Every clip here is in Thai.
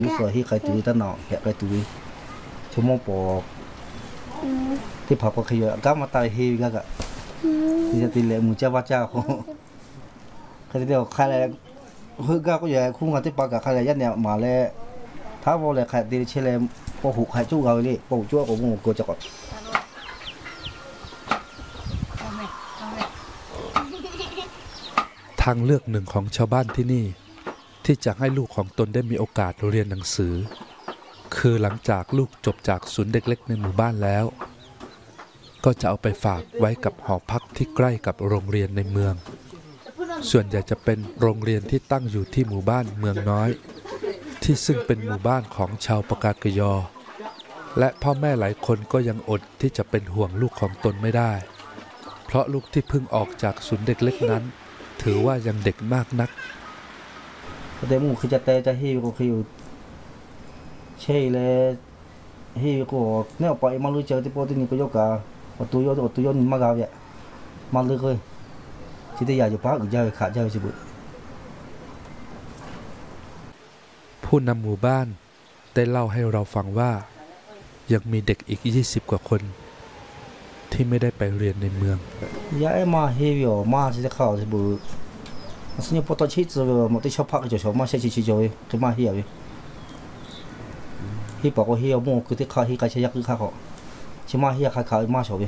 ยูสวยที่ใครตุยตั้งหนอแกะใครตุยชั่วโมงปอกที่ผักก็ขยก้ามาตายเฮียกะที่จะตีเละมูเจ้าว่าเจ้าใครเดียวใครอะไรฮึก้าก็อย่างคู่กันที่ปากกับใครอะไรยันเนี่ยมาเลยถ้าว่าเลยใครตีเชลล์ปอกหูใครจู้เขาเลยปอกจู้ของมึงกูจะกดทางเลือกหนึ่งของชาวบ้านที่นี่ที่จะให้ลูกของตนได้มีโอกาสเรียนหนังสือคือหลังจากลูกจบจากศูนย์เด็กเล็กในหมู่บ้านแล้วก็จะเอาไปฝากไว้กับหอพักที่ใกล้กับโรงเรียนในเมืองส่วนใหญ่จะเป็นโรงเรียนที่ตั้งอยู่ที่หมู่บ้านเมืองน้อยที่ซึ่งเป็นหมู่บ้านของชาวปากากยอและพ่อแม่หลายคนก็ยังอดที่จะเป็นห่วงลูกของตนไม่ได้เพราะลูกที่เพิ่งออกจากศูนย์เด็กเล็กนั้นถือว่ายังเด็กมากนักแต่หมู่คือจะเตะจะฮิวก็คือใช่เลยฮิวก็เนี่ยไปมาลุยเจอที่โปรตีนก็ยกกาตัวยนมากาวเนี่ยมาเลยเคยที่ได้อยากจะพักอีกเจ้าขาดเจ้าสิบุผู้นำหมู่บ้านได้เล่าให้เราฟังว่ายังมีเด็กอีก20 กว่าคนที่ไม่ได้ไปเรียนในเมืองยายมาฮิวมาที่จะเข้าสิบุสิ่งที่พอตอนชี้จะมาที่ชอบพักจะชอบมาใช้ชี้จะคือมาฮิวฮิบอกว่าฮิวมั่วคือที่ข้าฮิการใช้ยักษ์คือข้าเขาชิมาฮิข้ามาชอบ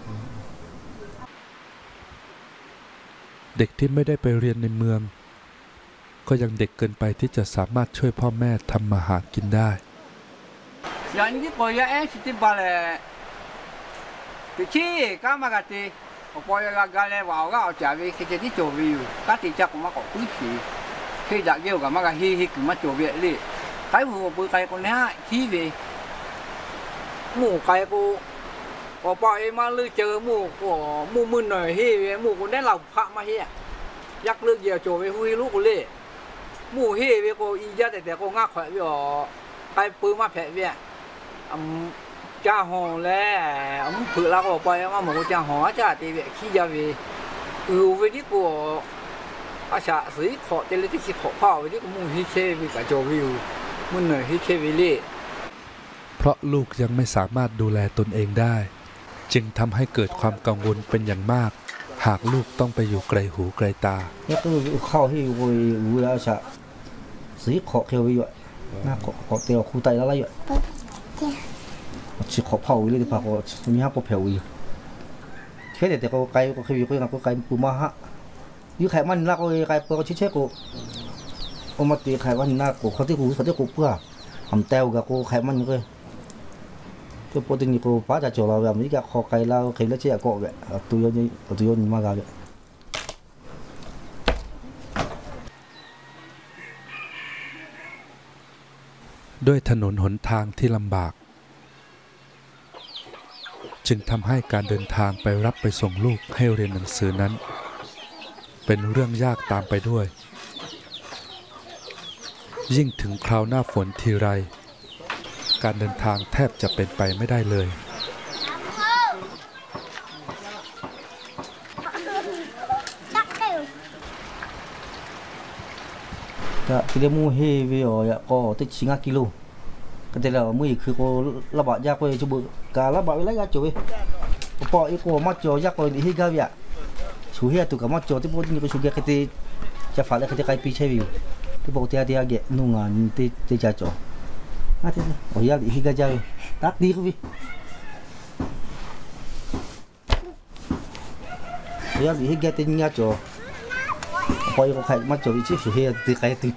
เด็กที่ไม่ได้ไปเรียนในเมืองก็ยังเด็กเกินไปที่จะสามารถช่วยพ่อแม่ทำมาหากินได้อย่างนี้ปอยเอ็สิบาเลยที่ชี้ก้ามากติปอยกาเลยว่าก็เอาจากวิคิดที่โจวิวก็ติดจากมาก็คุยทีที่จากเกี่ยวกับมาก็ฮิคือมาโจวิเลยใครหัวปืนใครคนนี้ขี้วิหมู่ใครกูปอยมาลือเจอหมู่มึนหน่อยฮิหมู่คนได้เหล่าพระมาเฮียยักเลือกเกี่ยวโจวิหุยลูกเลยหมู่ฮิวิกูอีจ้าแต่กูงักแขวะวิอ๋อใครปืนมาแผลวิจ้าหงแล้วผืนเราก็ไปว่าหมูจ้าหงจ้าตีเวขี้ยาวีวิธีกูอาชาสีขอเจริญที่ขี้ขอผ้าวิธีกูมุ่งฮิเควิกับโจวิวมุ่งหน่อยฮิเควิลี่เพราะลูกยังไม่สามารถดูแลตนเองได้จึงทำให้เกิดความกังวลเป็นอย่างมากหากลูกต้องไปอยู่ไกลหูไกลตาเนี่ยก็เข้าที่วิแล้วอาชาสีขอเขียววิวน่าขอเตียวคู่ไตแล้วอะไรอยู่chỉ khó phao đi thì phải có mình học có phèo gì thế để có cái có khi có cái bù ma ha như khai man là cái có chết của ông màตีkhai man là củaเขาที่กูเพื่อทำเต้ากับกูkhai man cái cáiโปรตีนกูป้าจะโจเราแบบนี้กับขอไก่เราไข่แล้วเชี่ยก็แบบตัวยนมากเลยด้วยถนนหนทางที่ลำบากจึงทำให้การเดินทางไปรับไปส่งลูกให้เรียนหนังสือนั้นเป็นเรื่องยากตามไปด้วยยิ่งถึงคราวหน้าฝนทีไรการเดินทางแทบจะเป็นไปไม่ได้เลยจะที่ได้มู่เฮวิโอก็ติดชิงกิโลก็แต่แล้วมือคือก็ระบาดยากไปจุบการระบาดอะไรยากจุบพออีกก็มาจ่อยากไปที่กาวิอะชูเฮียตุกมาจ่อที่พวกนี้ก็ชูเกียร์ที่จะฝากเลยที่ใครพิเศษวิวที่พวกที่อาเกะนุ่งงานที่จะจ่ออาทิตย์โอ้ยากที่กาจ่าตักดีก็วิอยากที่กาที่นี่จ่อพออีกก็ใครมาจ่อวิชิชูเฮียที่ใครที่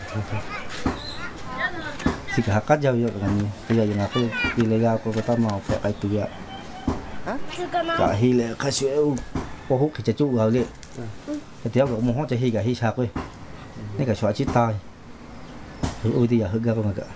สิกหากัดยาวๆกันนี่คืออย่างนั้นคือปีเล็กก็ต้องมาแปะไปตัวจะฮีเลยข้าช่วยพอฮุกจะจุกเอาเลยแต่เดี๋ยวก็มองว่าจะฮีกับฮีชาเลยนี่ก็ช่วยชิดตายคืออุ้ยที่อยากฮึกก็มาเกะ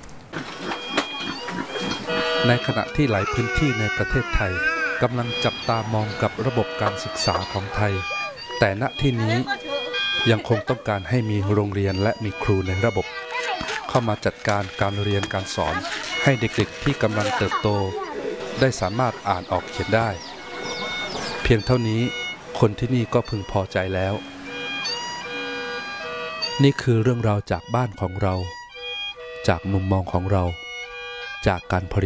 ในขณะที่หลายพื้นที่ในประเทศไทยกำลังจับตามองกับระบบการศึกษาของไทยแต่ณที่นี้ยังคงต้องการให้มีโรงเรียนและมีครูในระบบเข้ามาจัดการการเรียนการสอนให้เด็กๆที่กำลังเติบโตได้สามารถอ่านออกเขียนได้เพียงเท่านี้คนที่นี่ก็พึงพอใจแล้วนี่คือเรื่องราวจากบ้านของเราจากมุมมองของเราจากการผลิต